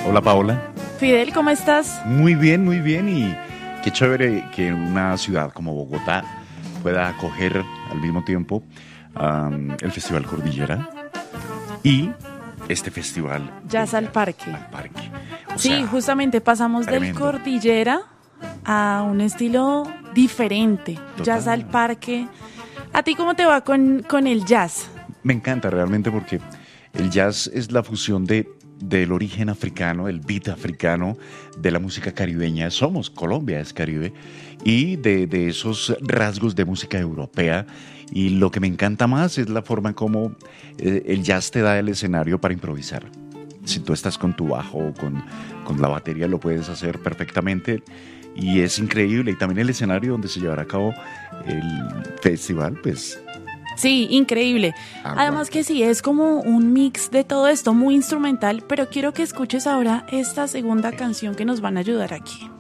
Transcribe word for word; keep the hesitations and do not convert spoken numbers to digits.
Hola Paola. Fidel, ¿cómo estás? Muy bien, muy bien y qué chévere que una ciudad como Bogotá pueda acoger al mismo tiempo um, el Festival Cordillera y este festival Jazz al Parque. Al parque. O sí, sea, justamente pasamos tremendo. del Cordillera a un estilo diferente. Total. Jazz al Parque. ¿A ti cómo te va con, con el jazz? Me encanta realmente porque el jazz es la fusión de, del origen africano, el beat africano, de la música caribeña. Somos, Colombia es Caribe, y de, de esos rasgos de música europea. Y lo que me encanta más es la forma como eh, el jazz te da el escenario para improvisar. Si tú estás con tu bajo o con, con la batería, lo puedes hacer perfectamente. Y es increíble. Y también el escenario donde se llevará a cabo el festival, pues... Sí, increíble. Aguanta. Además que sí, es como un mix de todo esto, muy instrumental, pero quiero que escuches ahora esta segunda canción que nos van a ayudar aquí.